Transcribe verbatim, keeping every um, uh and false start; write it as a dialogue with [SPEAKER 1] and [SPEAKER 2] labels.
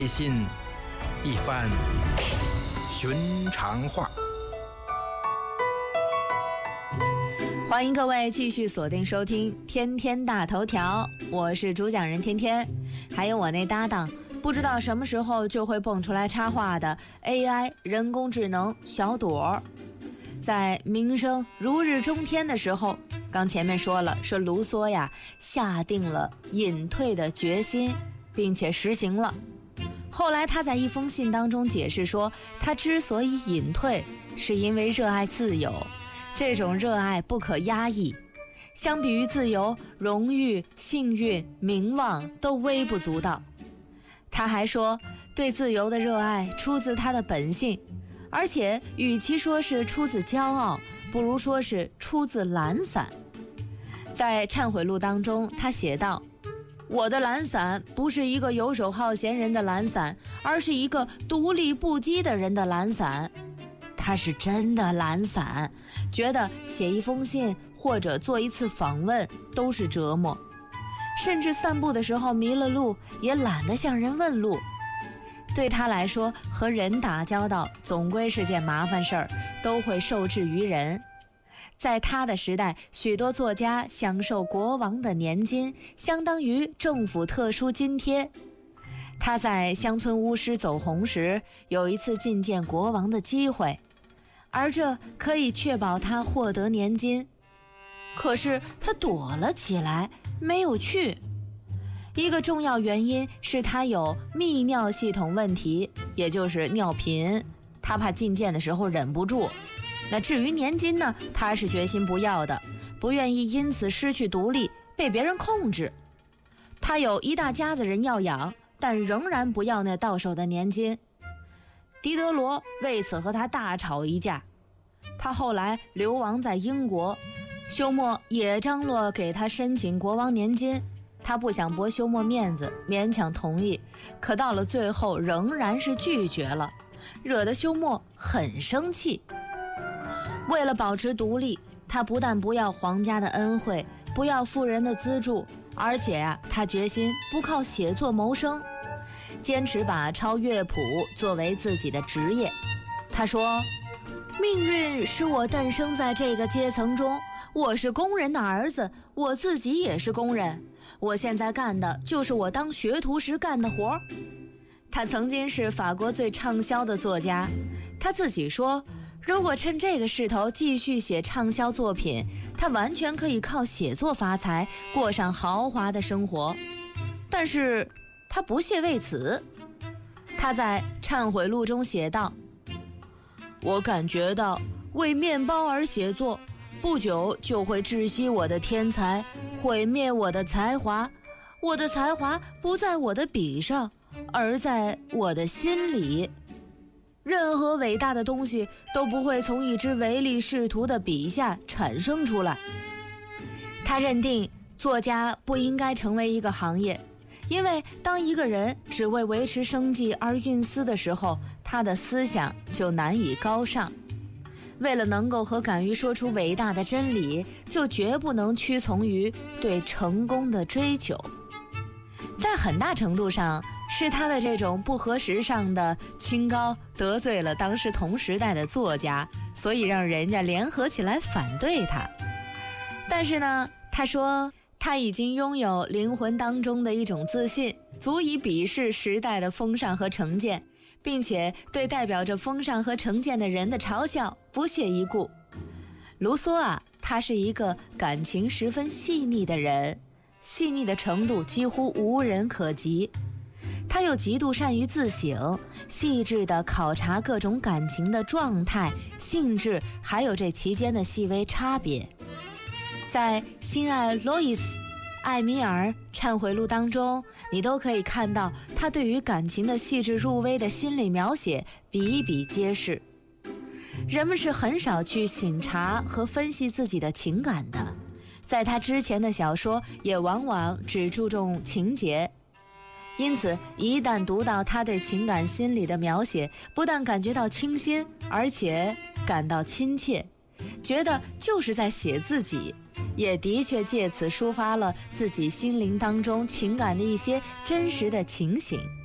[SPEAKER 1] 信一番寻常话。
[SPEAKER 2] 欢迎各位继续锁定收听天天大头条，我是主讲人天天，还有我那搭档不知道什么时候就会蹦出来插话的 A I 人工智能小朵。在名声如日中天的时候，刚前面说了，说卢梭呀下定了隐退的决心，并且实行了。后来他在一封信当中解释说，他之所以隐退是因为热爱自由，这种热爱不可压抑，相比于自由，荣誉、幸运、名望都微不足道。他还说，对自由的热爱出自他的本性，而且与其说是出自骄傲，不如说是出自懒散。在忏悔录当中，他写道，我的懒散不是一个游手好闲人的懒散，而是一个独立不羁的人的懒散。他是真的懒散，觉得写一封信或者做一次访问都是折磨，甚至散步的时候迷了路也懒得向人问路。对他来说，和人打交道总归是件麻烦事儿，都会受制于人。在他的时代，许多作家享受国王的年金，相当于政府特殊津贴。他在乡村巫师走红时，有一次觐见国王的机会，而这可以确保他获得年金。可是他躲了起来，没有去。一个重要原因是他有泌尿系统问题，也就是尿频，他怕觐见的时候忍不住。那至于年金呢，他是决心不要的，不愿意因此失去独立，被别人控制。他有一大家子人要养，但仍然不要那到手的年金。狄德罗为此和他大吵一架，他后来流亡在英国，休谟也张罗给他申请国王年金，他不想驳休谟面子，勉强同意，可到了最后仍然是拒绝了，惹得休谟很生气。为了保持独立，他不但不要皇家的恩惠，不要富人的资助，而且啊，他决心不靠写作谋生，坚持把抄乐谱作为自己的职业。他说，命运使我诞生在这个阶层中，我是工人的儿子，我自己也是工人，我现在干的就是我当学徒时干的活。他曾经是法国最畅销的作家，他自己说，如果趁这个势头继续写畅销作品，他完全可以靠写作发财，过上豪华的生活。但是他不屑为此。他在忏悔录中写道，我感觉到为面包而写作，不久就会窒息我的天才，毁灭我的才华。我的才华不在我的笔上，而在我的心里。任何伟大的东西都不会从一只唯利是图的笔下产生出来。他认定作家不应该成为一个行业，因为当一个人只为维持生计而运思的时候，他的思想就难以高尚。为了能够和敢于说出伟大的真理，就绝不能屈从于对成功的追求。在很大程度上，是他的这种不合时尚的清高得罪了当时同时代的作家，所以让人家联合起来反对他。但是呢，他说他已经拥有灵魂当中的一种自信，足以鄙视时代的风尚和成见，并且对代表着风尚和成见的人的嘲笑不屑一顾。卢梭啊，他是一个感情十分细腻的人，细腻的程度几乎无人可及。他又极度善于自省，细致地考察各种感情的状态、性质，还有这其间的细微差别。在心爱洛伊斯、艾米尔、忏悔录当中，你都可以看到他对于感情的细致入微的心理描写比比皆是。人们是很少去省察和分析自己的情感的，在他之前的小说也往往只注重情节。因此一旦读到他对情感心理的描写，不但感觉到清新，而且感到亲切，觉得就是在写自己，也的确借此抒发了自己心灵当中情感的一些真实的情形。